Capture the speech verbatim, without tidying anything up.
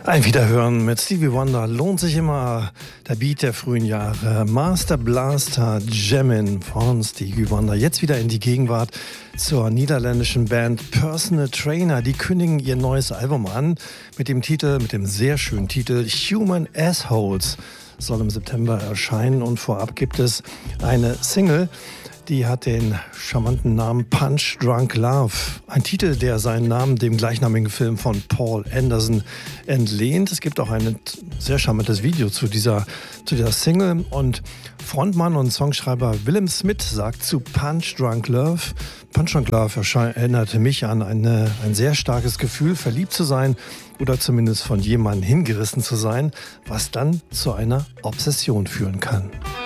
Ein Wiederhören mit Stevie Wonder lohnt sich immer. Der Beat der frühen Jahre. Master Blaster Jammin' von Stevie Wonder. Jetzt wieder in die Gegenwart zur niederländischen Band Personal Trainer. Die kündigen ihr neues Album an mit dem Titel, mit dem sehr schönen Titel Human Assholes. Soll im September erscheinen und vorab gibt es eine Single. Die hat den charmanten Namen Punch Drunk Love. Ein Titel, der seinen Namen dem gleichnamigen Film von Paul Anderson entlehnt. Es gibt auch ein sehr charmantes Video zu dieser, zu dieser Single. Und Frontmann und Songschreiber Willem Smith sagt zu Punch Drunk Love: Punch Drunk Love erinnerte mich an eine, ein sehr starkes Gefühl, verliebt zu sein oder zumindest von jemandem hingerissen zu sein, was dann zu einer Obsession führen kann.